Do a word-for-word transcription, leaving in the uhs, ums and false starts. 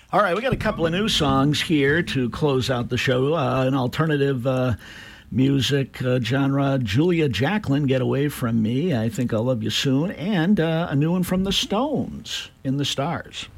All right, we got a couple of new songs here to close out the show. Uh, an alternative uh, music uh, genre, Julia Jacklin, Get Away From Me, I Think I'll Love You Soon, and uh, a new one from the Stones, In the Stars.